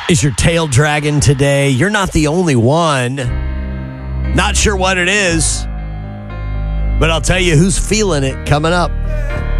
Is your tail dragging today? You're not the only one. Not sure what it is, but I'll tell you who's feeling it coming up.